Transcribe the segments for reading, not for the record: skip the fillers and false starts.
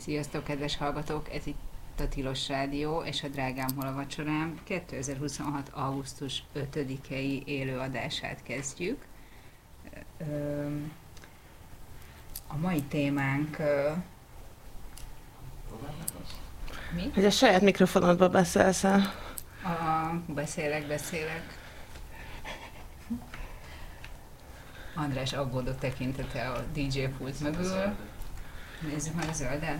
Sziasztok, kedves hallgatók! Ez itt a Tilos Rádió és a Drágám hol a vacsorám 2026. augusztus 5-i élőadását kezdjük. A mai témánk... Mi? Hogy a saját mikrofonodba beszélsz el. Beszélek. András aggódó tekintete a DJ pult mögül. Nézzük meg a zöldet.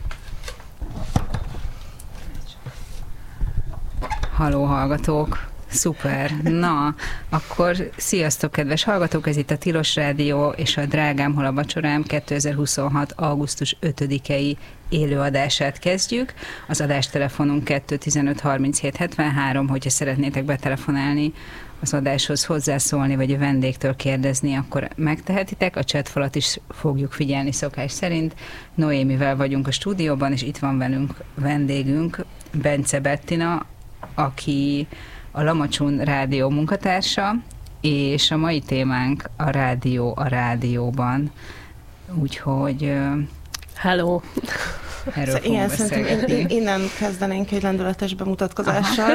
Halló hallgatók! Szuper! Na, akkor sziasztok, kedves hallgatók! Ez itt a Tilos Rádió és a Drágám hol a vacsorám 2026. augusztus 5-i élőadását kezdjük. Az adástelefonunk 215 37 73, hogyha szeretnétek betelefonálni az adáshoz, hozzászólni, vagy a vendégtől kérdezni, akkor megtehetitek. A chatfalat is fogjuk figyelni szokás szerint. Noémivel vagyunk a stúdióban, és itt van velünk vendégünk, Bence Bettina, aki a Lamacsun Rádió munkatársa, és a mai témánk a rádió a rádióban. Úgyhogy... Hello! Erről fogunk beszélgetni. Innen kezdenénk egy lendületes bemutatkozással.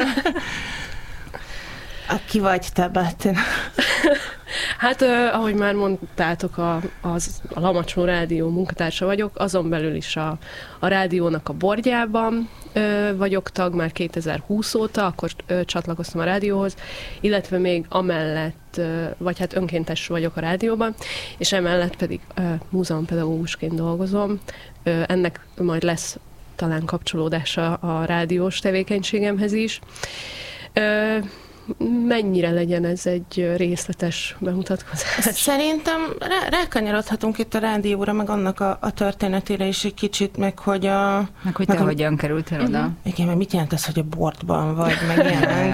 Ki vagy te, Bettina? Hát, ahogy már mondtátok, a Lamacsun Rádió munkatársa vagyok, azon belül is a rádiónak a bordjában vagyok tag már 2020 óta, akkor csatlakoztam a rádióhoz, illetve még amellett, vagy hát önkéntes vagyok a rádióban, és emellett pedig múzeumpedagógusként dolgozom. Ennek majd lesz talán kapcsolódása a rádiós tevékenységemhez is. Mennyire legyen ez egy részletes bemutatkozás? Szerintem rákanyarodhatunk itt a rádióra, meg annak a történetére is egy kicsit, meg hogy te hogyan kerültél oda? Igen, meg mit jelent ez, hogy a boardban vagy, meg ilyen?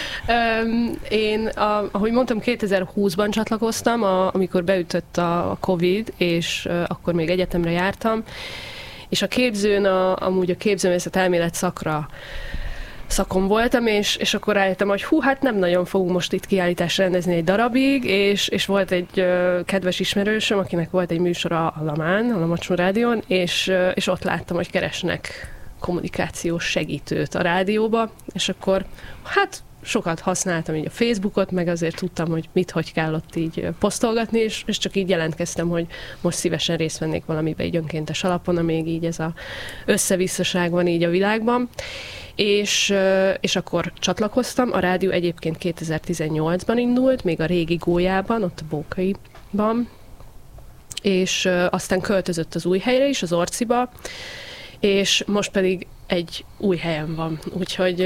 Én, ahogy mondtam, 2020-ban csatlakoztam, amikor beütött a Covid, és akkor még egyetemre jártam, és a képzőn, amúgy a képzőművészet elmélet szakon voltam, és akkor rájöttem, hogy hát nem nagyon fogunk most itt kiállítást rendezni egy darabig, és volt egy kedves ismerősöm, akinek volt egy műsora a Lamán, a Lamacsun Rádión, és ott láttam, hogy keresnek kommunikációs segítőt a rádióba, és akkor hát sokat használtam így a Facebookot, meg azért tudtam, hogy hogy kell ott így posztolgatni, és csak így jelentkeztem, hogy most szívesen részt vennék valamiben így önkéntes alapon, amíg így ez a összevisszaság van így a világban. És akkor csatlakoztam. A rádió egyébként 2018-ban indult, még a régi gólyában, ott a Bókaiban, és aztán költözött az új helyre is, az Orciba, és most pedig egy új helyen van. Úgyhogy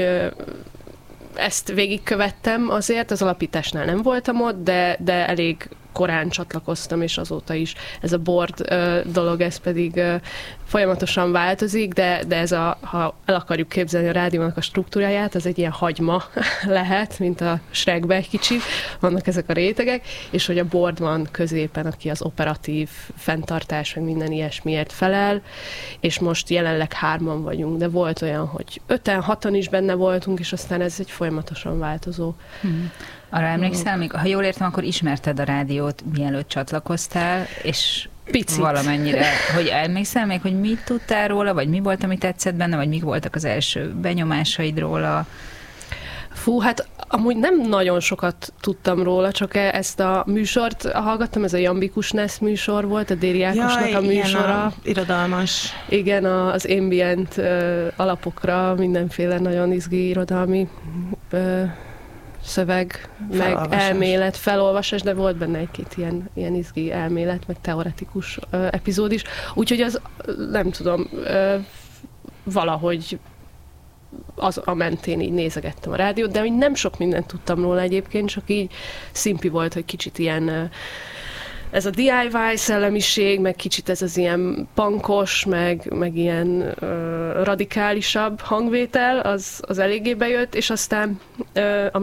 ezt végigkövettem azért, az alapításnál nem voltam ott, de elég korán csatlakoztam, és azóta is ez a board dolog, ez pedig folyamatosan változik, de ez ha el akarjuk képzelni a rádiónak a struktúráját, az egy ilyen hagyma lehet, mint a Shrekbe egy kicsit, vannak ezek a rétegek, és hogy a board van középen, aki az operatív fenntartás, meg minden ilyesmiért felel, és most jelenleg 3-an vagyunk, de volt olyan, hogy 5-en, 6-an is benne voltunk, és aztán ez egy folyamatosan változó. Arra emlékszel, még, ha jól értem, akkor ismerted a rádiót, mielőtt csatlakoztál, és picit. Valamennyire, hogy emlékszel még, hogy mit tudtál róla, vagy mi volt, ami tetszett benne, vagy mik voltak az első benyomásaid róla? Hát amúgy nem nagyon sokat tudtam róla, csak ezt a műsort hallgattam, ez a Jambikus Nesz műsor volt, a Déri Ákosnak a műsora. Irodalmas. Igen, az ambient alapokra mindenféle nagyon izgi irodalmi szöveg, meg elmélet, felolvasás, de volt benne egy-két ilyen izgi elmélet, meg teoretikus epizód is. Úgyhogy az, nem tudom, valahogy a mentén így nézegettem a rádiót, de nem sok mindent tudtam róla egyébként, csak így szimpi volt, hogy kicsit ilyen ez a DIY szellemiség, meg kicsit ez az ilyen punkos, meg ilyen radikálisabb hangvétel, az eléggé bejött, és aztán